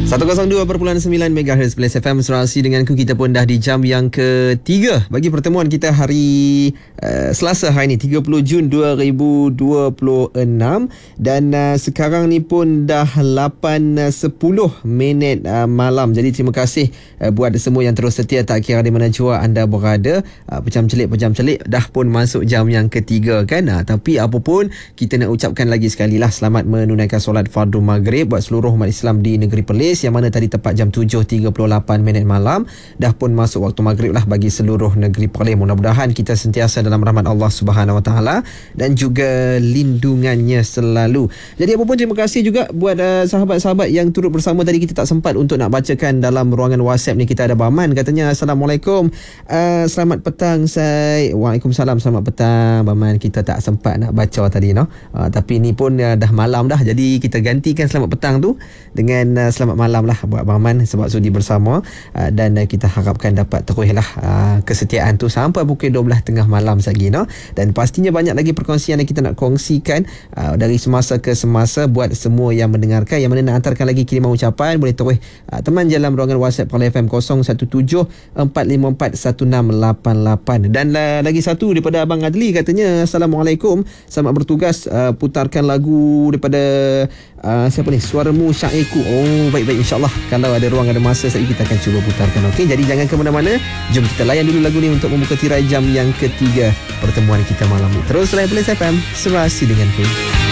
102.9 MHz Plus FM Serasi denganku. Kita pun dah di jam yang ketiga bagi pertemuan kita hari Selasa hari ini 30 Jun 2026 dan sekarang ni pun dah 8.10 minit malam. Jadi terima kasih buat semua yang terus setia tak kira di mana jua anda berada. Pejam celik dah pun masuk jam yang ketiga kan. Tapi apa pun kita nak ucapkan lagi sekali lah selamat menunaikan solat fardu maghrib buat seluruh umat Islam di negeri Perlis, yang mana tadi tepat jam 7.38 minit malam dah pun masuk waktu maghrib lah bagi seluruh negeri Perlis. Mudah-mudahan kita sentiasa dalam rahmat Allah Subhanahu Wa Taala dan juga lindungannya selalu. Jadi apa pun terima kasih juga buat sahabat-sahabat yang turut bersama. Tadi kita tak sempat untuk nak bacakan dalam ruangan WhatsApp ni. Kita ada Baman katanya Assalamualaikum, selamat petang saya. Waalaikumsalam, selamat petang Baman. Kita tak sempat nak baca tadi tapi ni pun dah malam dah, jadi kita gantikan selamat petang tu dengan selamat malam lah buat Baman sebab sudi bersama, dan kita harapkan dapat teruslah kesetiaan tu sampai pukul 12 tengah malam lagi dan pastinya banyak lagi perkongsian yang kita nak kongsikan dari semasa ke semasa buat semua yang mendengarkan. Yang mana nak hantarkan lagi kiriman ucapan boleh terus teman dalam ruangan WhatsApp Perlis FM 0174541688. Dan lagi satu daripada Abang Adli katanya Assalamualaikum, selamat bertugas, putarkan lagu daripada siapa ni, Suaramu Syairku. Oh baik-baik, insyaAllah kalau ada ruang ada masa kita akan cuba putarkan. Okey, jadi jangan ke mana-mana, jom kita layan dulu lagu ni untuk membuka tirai jam yang ketiga pertemuan kita malam ni. Terus layan Perlis FM, serasi denganku.